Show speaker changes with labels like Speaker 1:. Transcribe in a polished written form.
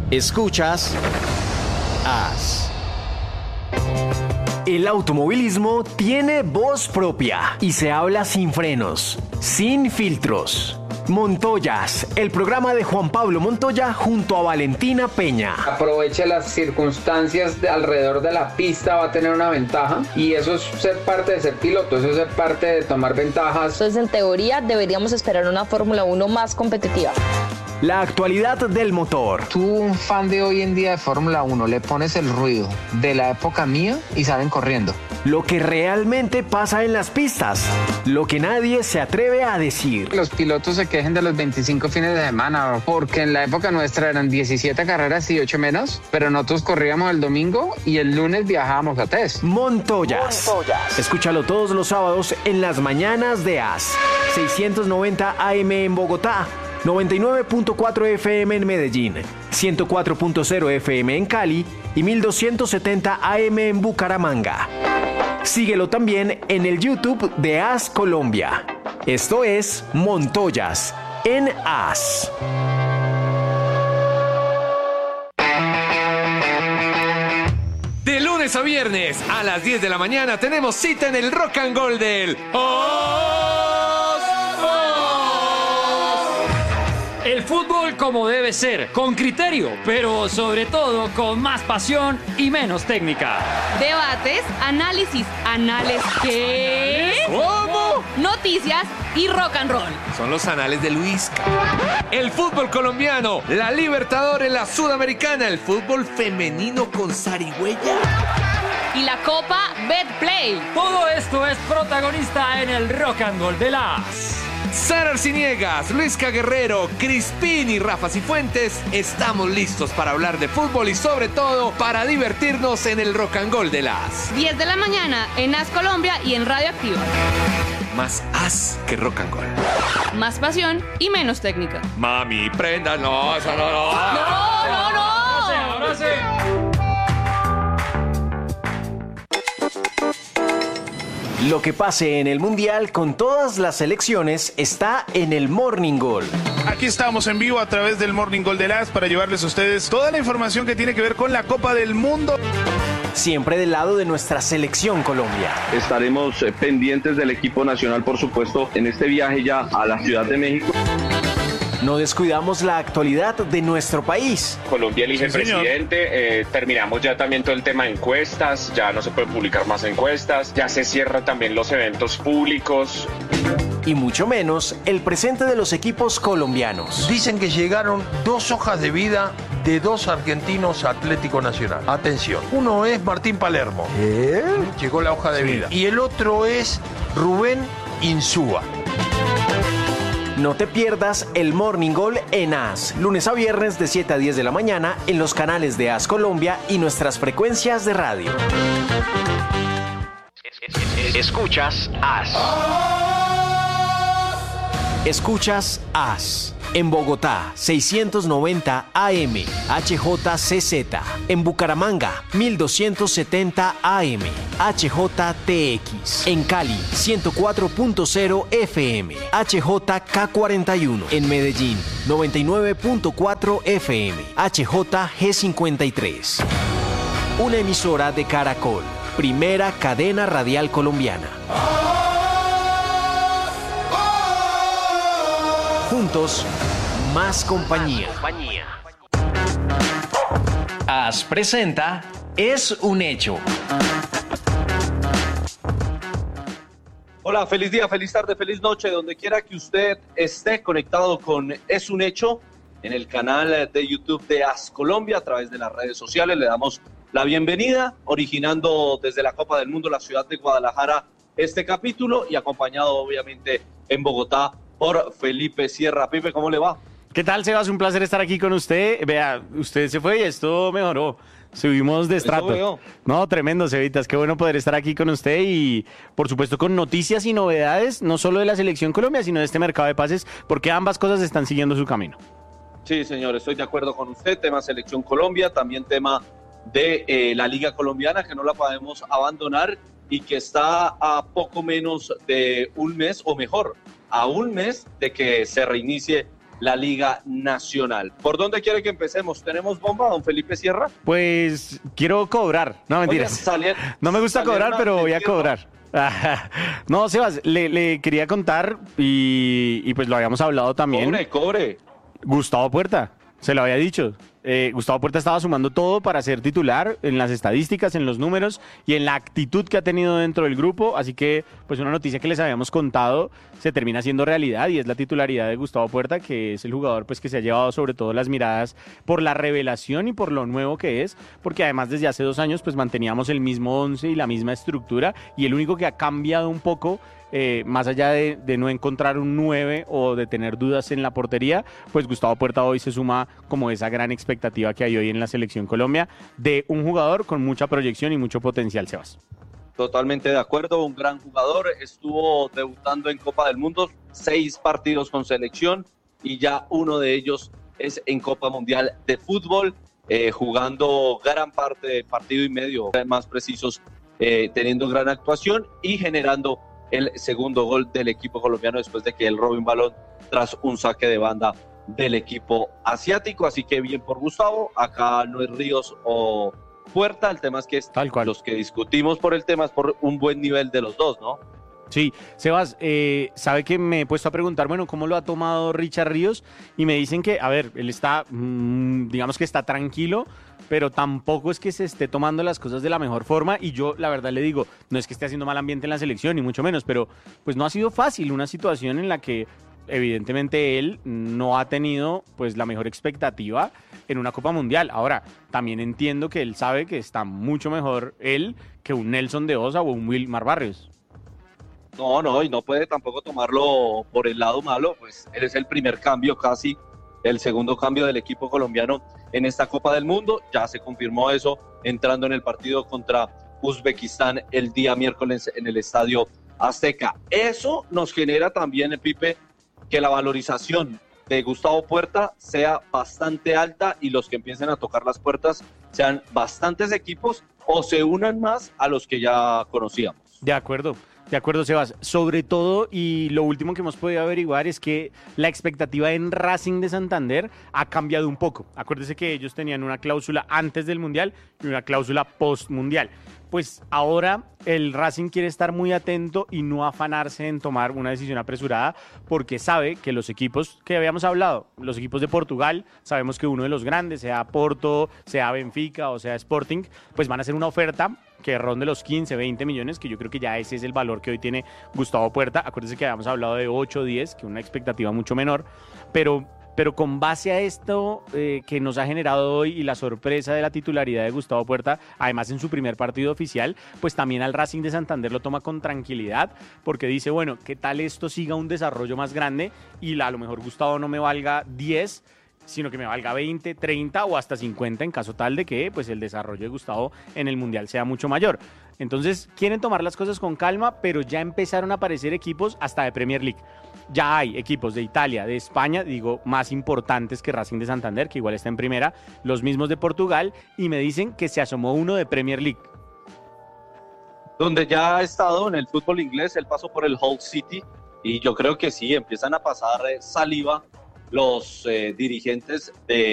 Speaker 1: Escuchas AS. El automovilismo tiene voz propia y se habla sin frenos, sin filtros. Montoyas, el programa de Juan Pablo Montoya junto a Valentina Peña.
Speaker 2: Aproveche las circunstancias alrededor de la pista, va a tener una ventaja y eso es ser parte de ser piloto, eso es ser parte de tomar ventajas.
Speaker 3: Entonces, en teoría, deberíamos esperar una Fórmula 1 más competitiva.
Speaker 1: La actualidad del motor.
Speaker 2: Tú, un fan de hoy en día de Fórmula 1, le pones el ruido de la época mía y salen corriendo.
Speaker 1: Lo que realmente pasa en las pistas, lo que nadie se atreve a decir.
Speaker 2: Los pilotos se quejen de los 25 fines de semana, porque en la época nuestra eran 17 carreras y 8 menos, pero nosotros corríamos el domingo y el lunes viajábamos a test.
Speaker 1: Montoyas. Escúchalo todos los sábados en las mañanas de AS. 690 AM en Bogotá, 99.4 FM en Medellín, 104.0 FM en Cali y 1270 AM en Bucaramanga. Síguelo también en el YouTube de AS Colombia. Esto es Montoyas en AS.
Speaker 4: De lunes a viernes a las 10 de la mañana tenemos cita en el Rock and Roll del
Speaker 5: El fútbol como debe ser, con criterio, pero sobre todo con más pasión y menos técnica.
Speaker 6: Debates, análisis, ¿qué?
Speaker 4: ¿Cómo?
Speaker 6: Noticias y rock and roll.
Speaker 4: Son los anales de Luis. El fútbol colombiano, la Libertadores, la Sudamericana, el fútbol femenino con zarigüeya.
Speaker 6: Y la Copa Betplay.
Speaker 5: Todo esto es protagonista en el Rock and Roll de las...
Speaker 4: Sara Arciniegas, Luisca Guerrero, Crispín y Rafa Cifuentes, estamos listos para hablar de fútbol y sobre todo para divertirnos en el Rock and Roll de las
Speaker 6: 10 de la mañana en AS Colombia y en Radio Activa.
Speaker 4: Más as que rock and roll.
Speaker 6: Más pasión y menos técnica.
Speaker 4: Mami, prenda, no, eso no.
Speaker 6: ¡No!
Speaker 5: Ahora sí.
Speaker 1: Lo que pase en el Mundial con todas las selecciones está en el Morning Goal.
Speaker 7: Aquí estamos en vivo a través del Morning Goal de las para llevarles a ustedes toda la información que tiene que ver con la Copa del Mundo.
Speaker 1: Siempre del lado de nuestra selección Colombia.
Speaker 8: Estaremos pendientes del equipo nacional, por supuesto, en este viaje ya a la Ciudad de México.
Speaker 1: No descuidamos la actualidad de nuestro país.
Speaker 9: Colombia elige presidente, terminamos ya también todo el tema de encuestas, ya no se pueden publicar más encuestas, ya se cierran también los eventos públicos.
Speaker 1: Y mucho menos el presente de los equipos colombianos.
Speaker 10: Dicen que llegaron 2 hojas de vida de 2 argentinos a Atlético Nacional. Atención, uno es Martín Palermo. Llegó la hoja de vida. Y el otro es Rubén Insúa.
Speaker 1: No te pierdas el Morning Goal en AS, lunes a viernes de 7 a 10 de la mañana en los canales de AS Colombia y nuestras frecuencias de radio. Escuchas AS. Escuchas AS. En Bogotá, 690 AM, HJCZ. En Bucaramanga, 1270 AM, HJTX. En Cali, 104.0 FM, HJK41. En Medellín, 99.4 FM, HJG53. Una emisora de Caracol, primera cadena radial colombiana. Juntos, más compañía. AS presenta Es un Hecho.
Speaker 11: Hola, feliz día, feliz tarde, feliz noche, donde quiera que usted esté conectado con Es un Hecho en el canal de YouTube de AS Colombia a través de las redes sociales. Le damos la bienvenida, originando desde la Copa del Mundo la ciudad de Guadalajara este capítulo y acompañado obviamente en Bogotá por Felipe Sierra. Pipe, ¿cómo le va?
Speaker 12: ¿Qué tal, Sebas? Un placer estar aquí con usted. Vea, usted se fue y esto mejoró. Subimos de estrato. No, tremendo, Cevitas. Qué bueno poder estar aquí con usted y, por supuesto, con noticias y novedades, no solo de la Selección Colombia, sino de este mercado de pases, porque ambas cosas están siguiendo su camino.
Speaker 11: Sí, señor, estoy de acuerdo con usted. Tema Selección Colombia, también tema de la Liga Colombiana, que no la podemos abandonar y que está a poco menos de un mes, o mejor, a un mes de que se reinicie la Liga Nacional. ¿Por dónde quiere que empecemos? ¿Tenemos bomba, don Felipe Sierra?
Speaker 12: Pues quiero cobrar. No, mentiras. No me gusta cobrar, pero voy a cobrar. No, Sebas, le quería contar y pues lo habíamos hablado también.
Speaker 11: Cobre.
Speaker 12: Gustavo Puerta, se lo había dicho. Gustavo Puerta estaba sumando todo para ser titular en las estadísticas, en los números y en la actitud que ha tenido dentro del grupo, así que pues una noticia que les habíamos contado se termina siendo realidad y es la titularidad de Gustavo Puerta, que es el jugador pues que se ha llevado sobre todo las miradas por la revelación y por lo nuevo que es, porque además desde hace 2 años pues manteníamos el mismo 11 y la misma estructura y el único que ha cambiado un poco, más allá de no encontrar un 9 o de tener dudas en la portería, pues Gustavo Puerta hoy se suma como esa gran expectativa que hay hoy en la Selección Colombia de un jugador con mucha proyección y mucho potencial, Sebas.
Speaker 11: Totalmente de acuerdo, un gran jugador, estuvo debutando en Copa del Mundo, 6 partidos con selección y ya uno de ellos es en Copa Mundial de Fútbol, jugando gran parte del partido y medio, más precisos, teniendo gran actuación y generando el segundo gol del equipo colombiano después de que él robó un balón tras un saque de banda del equipo asiático, así que bien por Gustavo, acá no es Ríos o Puerta, el tema es que
Speaker 12: tal cual.
Speaker 11: Los que discutimos por el tema es por un buen nivel de los dos, ¿no?
Speaker 12: Sí, Sebas, sabe que me he puesto a preguntar, bueno, ¿cómo lo ha tomado Richard Ríos? Y me dicen que, a ver, él está, digamos que está tranquilo, pero tampoco es que se esté tomando las cosas de la mejor forma y yo la verdad le digo, no es que esté haciendo mal ambiente en la selección ni mucho menos, pero pues no ha sido fácil, una situación en la que evidentemente él no ha tenido pues la mejor expectativa en una Copa Mundial. Ahora, también entiendo que él sabe que está mucho mejor él que un Nelson de Osa o un Wilmar Barrios.
Speaker 11: No, y no puede tampoco tomarlo por el lado malo, pues él es el primer cambio casi, el segundo cambio del equipo colombiano en esta Copa del Mundo, ya se confirmó eso entrando en el partido contra Uzbekistán el día miércoles en el Estadio Azteca. Eso nos genera también, Pipe, que la valorización de Gustavo Puerta sea bastante alta y los que empiecen a tocar las puertas sean bastantes equipos o se unan más a los que ya conocíamos.
Speaker 12: De acuerdo, Sebas. Sobre todo, y lo último que hemos podido averiguar es que la expectativa en Racing de Santander ha cambiado un poco. Acuérdese que ellos tenían una cláusula antes del Mundial y una cláusula post-Mundial. Pues ahora el Racing quiere estar muy atento y no afanarse en tomar una decisión apresurada porque sabe que los equipos que habíamos hablado, los equipos de Portugal, sabemos que uno de los grandes, sea Porto, sea Benfica o sea Sporting, pues van a hacer una oferta que ronde los 15, 20 millones, que yo creo que ya ese es el valor que hoy tiene Gustavo Puerta. Acuérdense que habíamos hablado de 8 o 10, que una expectativa mucho menor, pero con base a esto que nos ha generado hoy y la sorpresa de la titularidad de Gustavo Puerta, además en su primer partido oficial, pues también al Racing de Santander lo toma con tranquilidad, porque dice, bueno, ¿qué tal esto siga un desarrollo más grande y a lo mejor Gustavo no me valga 10, sino que me valga 20, 30 o hasta 50 en caso tal de que pues el desarrollo de Gustavo en el Mundial sea mucho mayor? Entonces quieren tomar las cosas con calma, pero ya empezaron a aparecer equipos hasta de Premier League. Ya hay equipos de Italia, de España, digo, más importantes que Racing de Santander, que igual está en primera, los mismos de Portugal, y me dicen que se asomó uno de Premier League.
Speaker 11: Donde ya ha estado en el fútbol inglés, él pasó por el Hull City, y yo creo que sí, empiezan a pasar saliva los dirigentes de